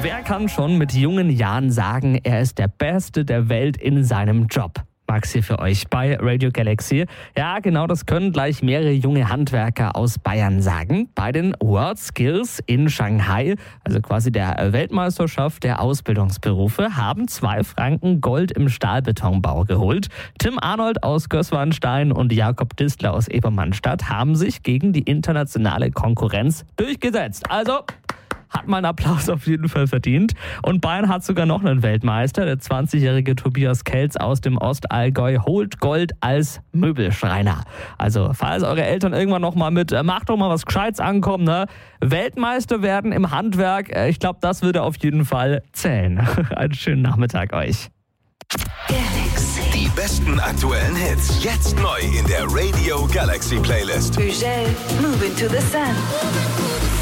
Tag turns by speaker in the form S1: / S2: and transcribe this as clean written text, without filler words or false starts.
S1: Wer kann schon mit jungen Jahren sagen, er ist der Beste der Welt in seinem Job? Max hier für euch bei Radio Galaxy. Ja, genau, das können gleich mehrere junge Handwerker aus Bayern sagen. Bei den World Skills in Shanghai, also quasi der Weltmeisterschaft der Ausbildungsberufe, haben 2 Franken Gold im Stahlbetonbau geholt. Tim Arnold aus Gößwarnstein und Jakob Distler aus Ebermannstadt haben sich gegen die internationale Konkurrenz durchgesetzt. Also hat mal einen Applaus auf jeden Fall verdient. Und Bayern hat sogar noch einen Weltmeister. Der 20-jährige Tobias Kelz aus dem Ostallgäu holt Gold als Möbelschreiner. Also falls eure Eltern irgendwann noch mal mit macht doch mal was Gescheites ankommen, ne? Weltmeister werden im Handwerk, ich glaube, das würde auf jeden Fall zählen. Einen schönen Nachmittag euch.
S2: Galaxy.
S3: Die besten aktuellen Hits. Jetzt neu in der Radio Galaxy Playlist.
S2: Ugel, Move Into the Sun.